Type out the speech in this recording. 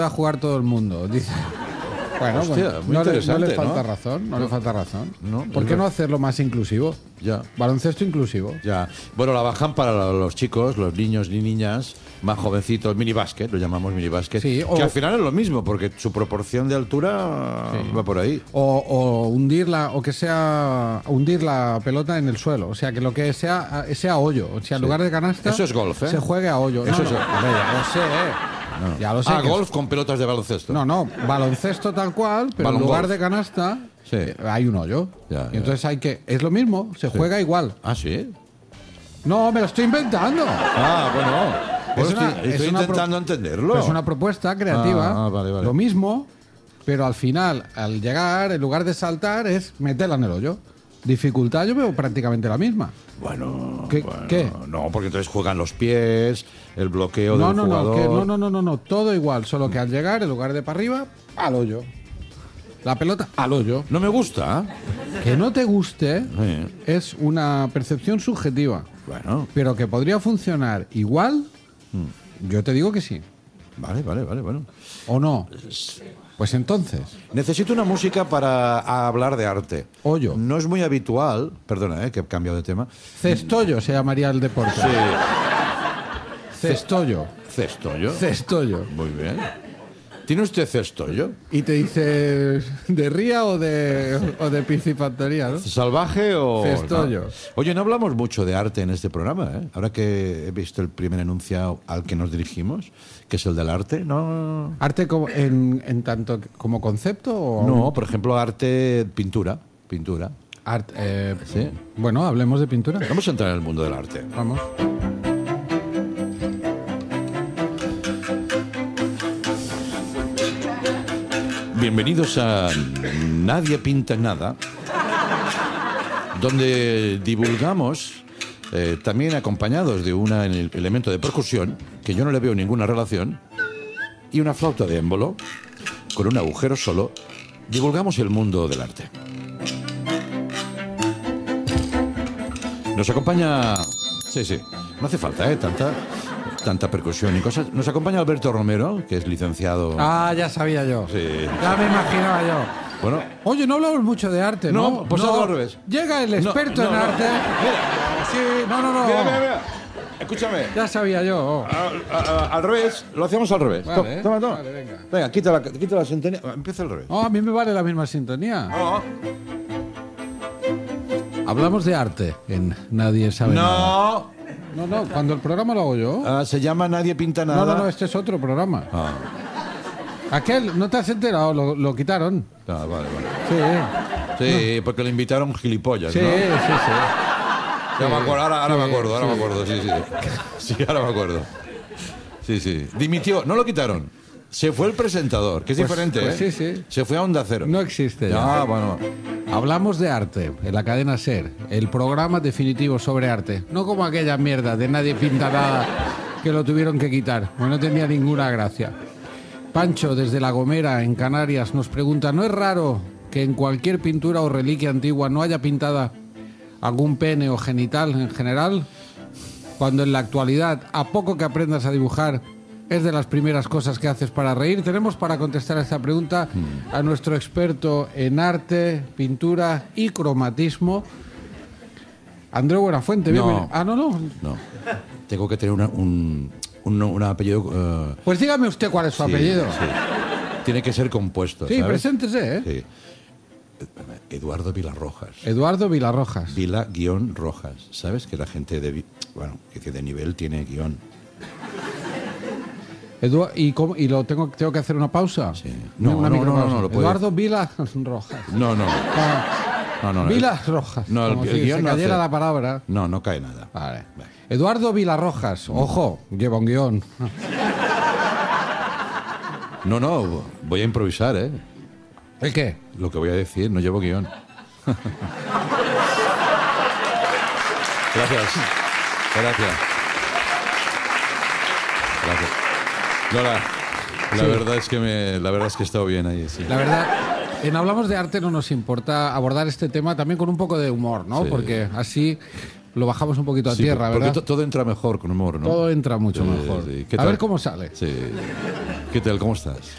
a jugar todo el mundo. Dice. Bueno, hostia, muy interesante, no le falta razón, no le falta razón. No, ¿Por qué no hacerlo más inclusivo? Ya. Baloncesto inclusivo. Ya. Bueno, la bajan para los chicos, los niños y niñas más jovencitos, minibásquet, lo llamamos minibásquet, Sí, que al final es lo mismo, porque su proporción de altura va por ahí. O hundirla, o que sea hundir la pelota en el suelo. O sea, que lo que sea hoyo. O sea, en lugar de canasta, Eso es golf, ¿eh? se juegue a hoyo. Eso No, es- no, hombre, ya lo sé, No. Ya lo sé. que golf con pelotas de baloncesto. No, baloncesto tal cual, pero Balón en lugar golf. de canasta Sí. hay un hoyo. Ya, Y entonces hay que... Es lo mismo, se juega igual. Ah, ¿sí? No, me lo estoy inventando. Ah, bueno. Pues Es una- estoy es una intentando entenderlo. Pero es una propuesta creativa. Vale. Lo mismo, pero al final, al llegar, en lugar de saltar, es meterla en el hoyo. Dificultad yo veo prácticamente la misma. Bueno, ¿Qué- bueno, qué? No, porque entonces juegan los pies, el bloqueo No, del no, jugador. no, todo igual, solo que al llegar, en lugar de para arriba, al hoyo. La pelota al hoyo. No me gusta. Que no te guste Sí. es una percepción subjetiva, Bueno, pero que podría funcionar igual, yo te digo que sí. vale, bueno. ¿O no? Pues entonces, Necesito una música para hablar de arte. hoyo. No es muy habitual, perdona, que he cambiado de tema. Cestollo se llamaría el deporte. Sí, Cestollo. cestollo. Cestollo. Muy bien. ¿Tiene usted cestollo? Y te dice de ría o de piscifactoría, ¿no? ¿Salvaje o...? Cestollo. no? Oye, no hablamos mucho de arte en este programa, ¿eh? Ahora que he visto el primer enunciado al que nos dirigimos, que es el del arte, ¿no? ¿Arte como, en tanto como concepto o...? No, por ejemplo, arte, pintura. Sí. Bueno, hablemos de pintura. Vamos a entrar en el mundo del arte. Vamos. Bienvenidos a Nadie Pinta Nada, donde divulgamos, también acompañados de un elemento de percusión, que yo no le veo ninguna relación, y una flauta de émbolo, con un agujero solo, divulgamos el mundo del arte. Nos acompaña... Sí, no hace falta, tanta percusión y cosas. Nos acompaña Alberto Romero, que es licenciado... Ah, ya sabía yo. Sí. Ya me imaginaba yo. Bueno, Oye, no hablamos mucho de arte, ¿no? No, pues algo al revés. Llega el experto No, en no. arte. Sí, no. mira. Escúchame. Ya sabía yo. Al revés, lo hacemos al revés. Vale, Toma. vale, venga. Venga, quita la sintonía. Empieza al revés. Oh, a mí me vale la misma sintonía. Hablamos de arte en Nadie Sabe Nada. No, cuando el programa lo hago yo. Se llama Nadie Pinta Nada. No, este es otro programa. Ah, Aquel, ¿no te has enterado? Lo quitaron. vale. Sí. Sí, porque le invitaron gilipollas, Sí. ¿no? Ya me acuerdo, ahora me acuerdo, sí. Sí, ahora me acuerdo. Sí. Dimitió, no lo quitaron. Se fue el presentador, que es Pues- diferente, pues ¿eh? sí. Se fue a Onda Cero. No existe ya. Bueno. Hablamos de arte en la cadena SER, el programa definitivo sobre arte. No como aquella mierda de Nadie Pinta Nada que lo tuvieron que quitar, porque no tenía ninguna gracia. Pancho, desde La Gomera, en Canarias, nos pregunta, ¿no es raro que en cualquier pintura o reliquia antigua no haya pintada algún pene o genital en general? Cuando en la actualidad, a poco que aprendas a dibujar, es de las primeras cosas que haces para reír. Tenemos para contestar a esta pregunta a nuestro experto en arte, pintura y cromatismo, Andreu Buenafuente. No. Bienvenido. Ah, no. No. Tengo que tener un apellido... Pues dígame usted cuál es su apellido. Sí. Tiene que ser compuesto, Sí, ¿sabes? preséntese, ¿eh? Sí. Eduardo Vilarrojas. Eduardo Vilarrojas. Vila-Rojas. ¿Sabes? Que la gente de nivel tiene guión. ¿Y lo tengo que hacer una pausa? Sí. No, Una no, micropausa. no, lo puede- Eduardo Vilarrojas. No. No. Vilarrojas. No, como el si guión se no cayera hace- la palabra. No cae nada. Vale. Eduardo Vilarrojas. Ojo, lleva un guión. No, voy a improvisar, ¿eh? ¿El qué? Lo que voy a decir, no llevo guión. Gracias. Lola, la verdad es que he estado bien ahí, sí. La verdad, en Hablamos de Arte no nos importa abordar este tema también con un poco de humor, ¿no? Sí. Porque así lo bajamos un poquito a porque tierra, ¿verdad? todo entra mejor con humor, ¿no? Todo entra mucho Sí, mejor. sí. ¿Qué A tal? ver cómo sale. Sí. ¿Qué tal? ¿Cómo estás?